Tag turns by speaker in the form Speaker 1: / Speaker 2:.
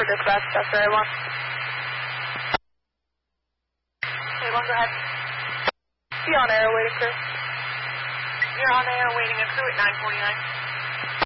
Speaker 1: for dispatch, that's the right one. Okay, one, go ahead. Be on air, waiting crew.
Speaker 2: You're on air, waiting a crew at 949.